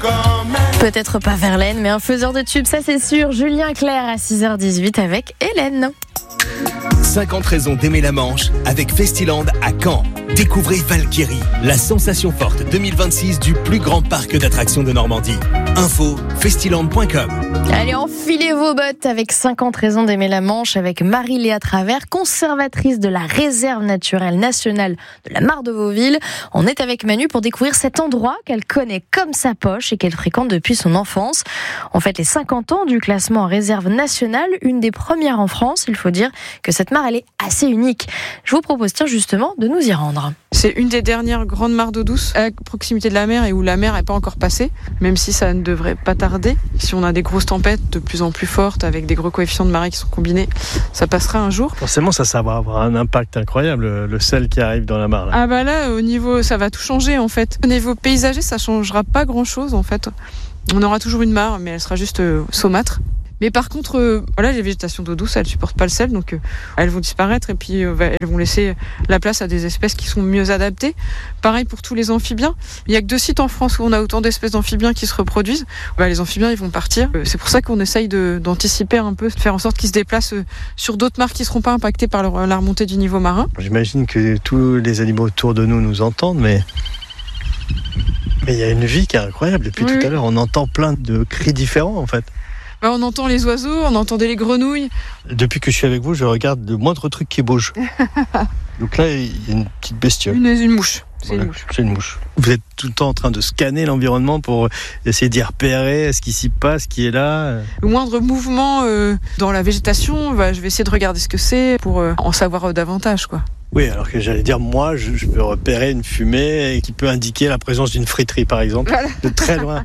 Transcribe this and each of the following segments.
Peut-être pas Verlaine, mais un faiseur de tubes, ça c'est sûr. Julien Clerc à 6h18 avec Hélène. 50 raisons d'aimer la Manche avec Festiland à Caen. Découvrez Valkyrie, la sensation forte 2026 du plus grand parc d'attractions de Normandie. Info festiland.com. Allez, enfilez vos bottes avec 50 raisons d'aimer la Manche avec Marie-Léa Travers, conservatrice de la réserve naturelle nationale de la Mare de Vauville. On est avec Manu pour découvrir cet endroit qu'elle connaît comme sa poche et qu'elle fréquente depuis son enfance. On fête les 50 ans du classement en réserve nationale, une des premières en France. Il faut dire que cette mare, elle est assez unique. Je vous propose justement de nous y rendre. C'est une des dernières grandes mares d'eau douce à proximité de la mer et où la mer n'est pas encore passée, même si ça ne devrait pas tarder. Si on a des grosses tempêtes de plus en plus fortes avec des gros coefficients de marée qui sont combinés, ça passera un jour. Forcément, ça va avoir un impact incroyable, le sel qui arrive dans la mare. Là. Ah bah là, au niveau, ça va tout changer en fait. Au niveau paysager, ça changera pas grand-chose en fait. On aura toujours une mare, mais elle sera juste saumâtre. Mais par contre, les végétations d'eau douce, elles supportent pas le sel, donc elles vont disparaître et puis elles vont laisser la place à des espèces qui sont mieux adaptées. Pareil pour tous les amphibiens. Il y a que 2 sites en France où on a autant d'espèces d'amphibiens qui se reproduisent. Les amphibiens, ils vont partir. C'est pour ça qu'on essaye d'anticiper un peu, de faire en sorte qu'ils se déplacent sur d'autres mares qui seront pas impactées par la remontée du niveau marin. J'imagine que tous les animaux autour de nous entendent, mais il y a une vie qui est incroyable. Depuis tout à l'heure, on entend plein de cris différents en fait. On entend les oiseaux, on entendait les grenouilles. Depuis que je suis avec vous, je regarde le moindre truc qui bouge. Donc là, il y a une petite bestiole. Une mouche. C'est une mouche. Vous êtes tout le temps en train de scanner l'environnement pour essayer d'y repérer ce qui s'y passe, ce qui est là. Le moindre mouvement dans la végétation, je vais essayer de regarder ce que c'est pour en savoir davantage, quoi. Oui, alors que j'allais dire, moi, je peux repérer une fumée qui peut indiquer la présence d'une friterie, par exemple, voilà. De très loin.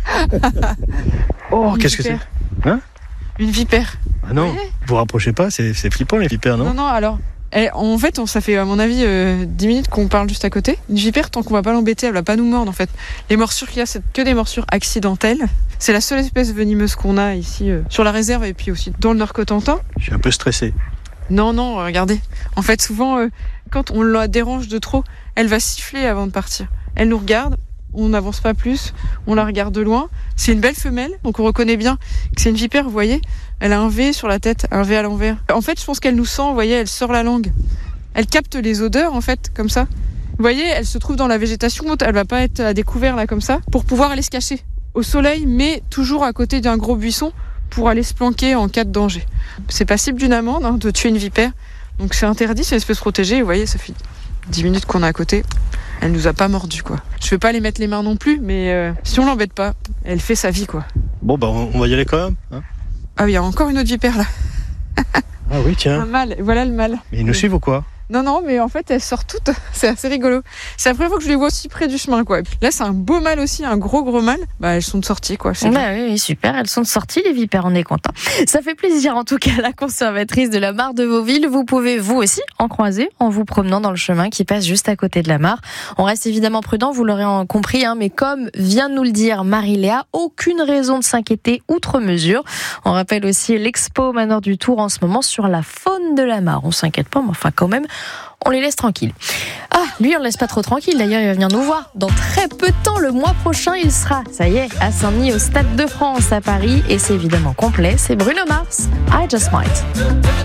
Oh, qu'est-ce que c'est ? Une vipère. Ah non, vous rapprochez pas, c'est flippant les vipères, non ? Non, alors, en fait, ça fait à mon avis 10 minutes qu'on parle juste à côté. Une vipère, tant qu'on va pas l'embêter, elle va pas nous mordre en fait. Les morsures qu'il y a, c'est que des morsures accidentelles. C'est la seule espèce venimeuse qu'on a ici sur la réserve et puis aussi dans le Nord-Cotentin. Je suis un peu stressé. Non, regardez. En fait, souvent, quand on la dérange de trop, elle va siffler avant de partir. Elle nous regarde. On n'avance pas plus, on la regarde de loin. C'est une belle femelle, donc on reconnaît bien que c'est une vipère, vous voyez. Elle a un V sur la tête, un V à l'envers. En fait, je pense qu'elle nous sent, vous voyez, elle sort la langue. Elle capte les odeurs, en fait, comme ça. Vous voyez, elle se trouve dans la végétation, elle va pas être à découvert, là, comme ça, pour pouvoir aller se cacher au soleil, mais toujours à côté d'un gros buisson pour aller se planquer en cas de danger. C'est passible d'une amende, de tuer une vipère. Donc c'est interdit, c'est une espèce protégée. Vous voyez, ça fait 10 minutes qu'on est à côté. Elle nous a pas mordu, quoi. Je vais pas les mettre les mains non plus, mais si on l'embête pas, elle fait sa vie, quoi. Bon, on va y aller quand même. Hein. Ah, il y a encore une autre vipère, là. Ah oui, tiens. Un mâle, voilà le mâle. Mais ils nous suivent ou quoi ? Non, mais en fait, elles sortent toutes. C'est assez rigolo. C'est la première fois que je les vois aussi près du chemin, quoi. Là, c'est un beau mâle aussi, un gros mâle. Elles sont de sortie, quoi. Oui, super. Elles sont de sortie, les vipères, on est content. Ça fait plaisir, en tout cas, la conservatrice de la Mare de Vauville. Vous pouvez, vous aussi, en croiser en vous promenant dans le chemin qui passe juste à côté de la mare. On reste évidemment prudent, vous l'aurez compris, mais comme vient de nous le dire Marie-Léa, aucune raison de s'inquiéter outre mesure. On rappelle aussi l'expo au Manoir du Tour en ce moment sur la faune de la mare. On s'inquiète pas, mais enfin, quand même, on les laisse tranquilles. Ah, lui, on le laisse pas trop tranquille. D'ailleurs, il va venir nous voir dans très peu de temps. Le mois prochain, il sera, ça y est, à Saint-Denis, au Stade de France à Paris. Et c'est évidemment complet. C'est Bruno Mars. I Just Might.